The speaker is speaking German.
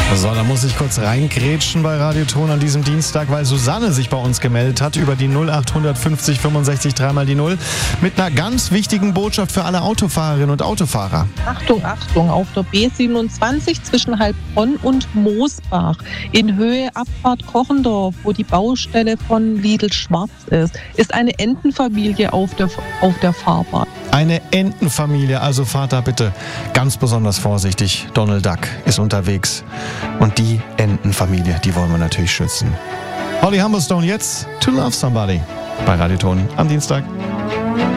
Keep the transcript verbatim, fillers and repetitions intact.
So, da muss ich kurz reingrätschen bei Radioton an diesem Dienstag, weil Susanne sich bei uns gemeldet hat über die null acht fünfzig fünfundsechzig dreimal die null mit einer ganz wichtigen Botschaft für alle Autofahrerinnen und Autofahrer. Achtung, Achtung, auf der B siebenundzwanzig zwischen Heilbronn und Moosbach in Höhe Abfahrt Kochendorf, wo die Baustelle von Lidl Schwarz ist, ist eine Entenfamilie auf der, auf der Fahrbahn. Eine Entenfamilie, also fahrt da bitte ganz besonders vorsichtig. Donald Duck ist unterwegs und die Entenfamilie, die wollen wir natürlich schützen. Holly Humberstone jetzt, To Love Somebody bei Radioton am Dienstag.